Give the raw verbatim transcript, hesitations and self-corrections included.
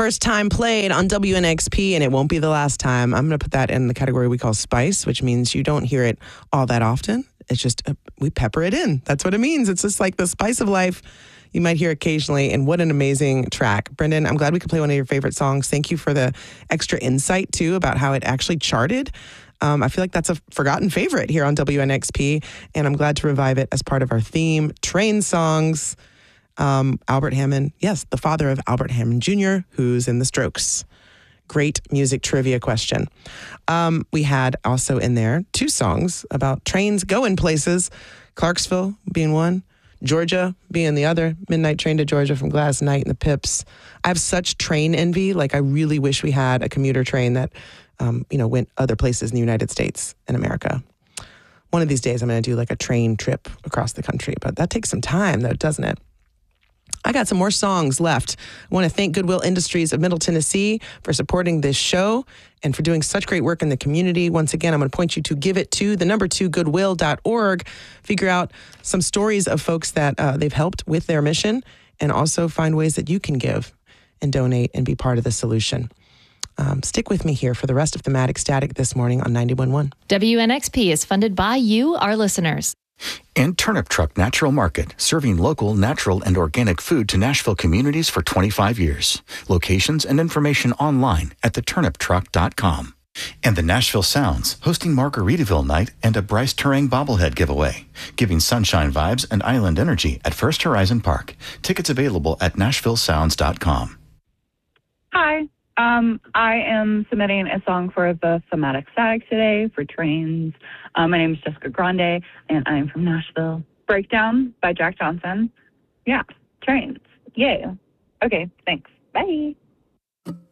first time played on W N X P, and it won't be the last time. I'm going to put that in the category we call spice, which means you don't hear it all that often. It's just, uh, we pepper it in. That's what it means. It's just like the spice of life you might hear occasionally, and what an amazing track. Brendan, I'm glad we could play one of your favorite songs. Thank you for the extra insight, too, about how it actually charted. Um, I feel like that's a forgotten favorite here on W N X P, and I'm glad to revive it as part of our theme, Train Songs. Um, Albert Hammond, yes, the father of Albert Hammond Junior, who's in the Strokes. Great music trivia question. Um, we had also in there two songs about trains going places, Clarksville being one, Georgia being the other, Midnight Train to Georgia from Gladys Knight and the Pips. I have such train envy. Like, I really wish we had a commuter train that, um, you know, went other places in the United States and America. One of these days, I'm going to do like a train trip across the country, but that takes some time, though, doesn't it? I got some more songs left. I want to thank Goodwill Industries of Middle Tennessee for supporting this show and for doing such great work in the community. Once again, I'm going to point you to give it to the number two goodwill dot org. Figure out some stories of folks that uh, they've helped with their mission, and also find ways that you can give and donate and be part of the solution. Um, stick with me here for the rest of Thematic Static this morning on ninety-one point one. W N X P is funded by you, our listeners. And Turnip Truck Natural Market, serving local, natural, and organic food to Nashville communities for twenty-five years. Locations and information online at the turnip truck dot com. And the Nashville Sounds, hosting Margaritaville Night and a Bryce Turang bobblehead giveaway, giving sunshine vibes and island energy at First Horizon Park. Tickets available at nashville sounds dot com. Hi. Um, I am submitting a song for the Thematic Static today for Trains. Um, my name is Jessica Grande, and I'm from Nashville. Breakdown by Jack Johnson. Yeah, Trains. Yeah. Okay, thanks. Bye.